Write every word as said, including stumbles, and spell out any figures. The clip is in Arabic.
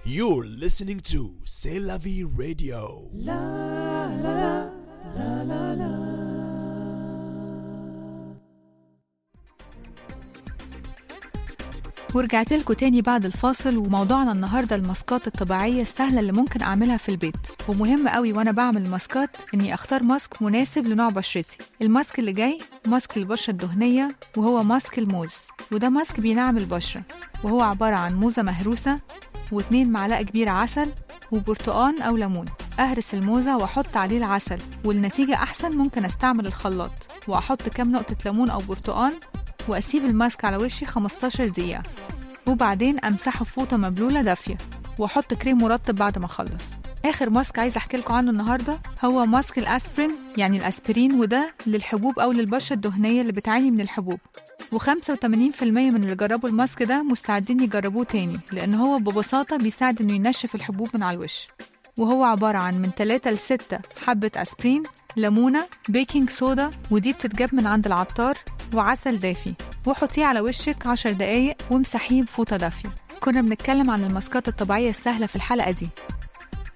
You're listening to C'est la vie radio. La la la la la. ورجعت لكم تاني بعد الفاصل، وموضوعنا النهاردة الماسكات الطبيعية السهلة اللي ممكن أعملها في البيت. ومهم قوي وأنا بعمل الماسكات إني أختار ماسك مناسب لنوع بشرتي. الماسك اللي جاي ماسك البشرة الدهنية، وهو ماسك الموز، وده ماسك بينعم البشرة، وهو عبارة عن موزة مهروسة واتنين معلقة كبيرة عسل وبرتقان أو ليمون. أهرس الموزة وأحط عليه العسل، والنتيجة أحسن ممكن أستعمل الخلاط، وأحط كام نقطة ليمون أو برتقان، وأسيب الماسك على وشي خمستاشر دقيقة، وبعدين أمسحه بفوطة مبلولة دافية، وأحط كريم مرطب بعد ما أخلص. آخر ماسك عايز أحكي لكم عنه النهاردة هو ماسك الأسبرين، يعني الأسبرين، وده للحبوب أو للبشرة الدهنية اللي بتعاني من الحبوب. وخمسة وثمانين بالمية من اللي جربوا الماسك ده مستعدين يجربوه تاني، لأن هو ببساطة بيساعد إنه ينشف الحبوب من على الوش. وهو عبارة عن من ثلاثة لستة حبة أسبرين، ليمونة، بيكنج صودا، ودي بتتجاب من عند العطار، وعسل دافي، وحطيه على وشك عشر دقايق وامسحيه بفوطة دافية. كنا بنتكلم عن الماسكات الطبيعية السهلة في الحلقة دي.